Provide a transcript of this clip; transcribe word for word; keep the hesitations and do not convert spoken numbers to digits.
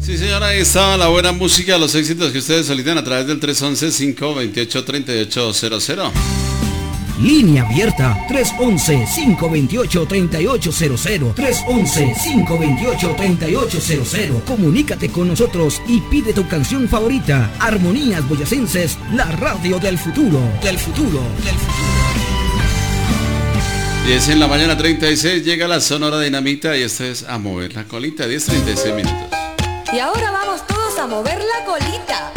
Sí, señora, ahí estaba la buena música, los éxitos que ustedes solicitan a través del tres once, cinco veintiocho, treinta y ocho cero cero. Línea abierta tres once, cinco veintiocho, treinta y ocho cero cero. tres once, cinco veintiocho, treinta y ocho cero cero. Comunícate con nosotros y pide tu canción favorita. Armonías Boyacenses, la radio del futuro. Del futuro, del futuro. diez en la mañana, treinta y seis, llega la Sonora Dinamita y esto es A Mover la Colita, diez treinta y seis minutos. Y ahora vamos todos a mover la colita.